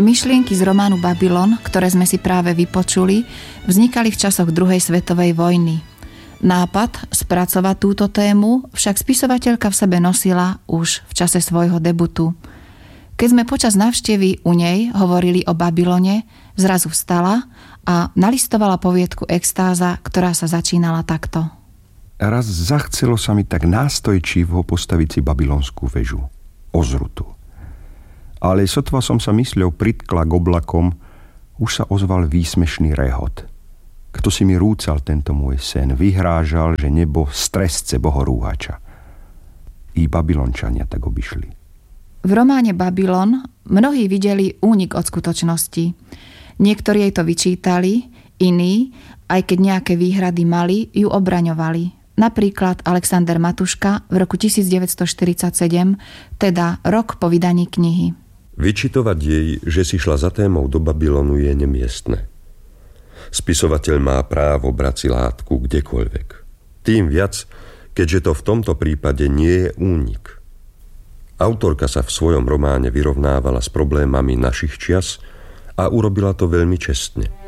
Myšlienky z románu Babylon, ktoré sme si práve vypočuli, vznikali v časoch druhej svetovej vojny. Nápad spracovať túto tému však spisovateľka v sebe nosila už v čase svojho debutu. Keď sme počas návštevy u nej hovorili o Babylone, zrazu vstala a nalistovala poviedku Extáza, ktorá sa začínala takto. Raz zachcelo sa mi tak nástojčivo postaviť si babylonskú väžu, ozrutu. Ale sotva som sa mysľou pritkla k oblakom, už sa ozval výsmešný rehot. Kto si mi rúcal tento môj sen, vyhrážal, že nebo stresce bohorúhača. I Babylončania tak obišli. V románe Babylon mnohí videli únik od skutočnosti. Niektorí jej to vyčítali, iní, aj keď nejaké výhrady mali, ju obraňovali. Napríklad Alexander Matuška v roku 1947, teda rok po vydaní knihy. Vyčitovať jej, že si šla za témou do Babylonu, je nemiestne. Spisovateľ má právo brať si látku kdekoľvek. Tým viac, keďže to v tomto prípade nie je únik. Autorka sa v svojom románe vyrovnávala s problémami našich čias a urobila to veľmi čestne.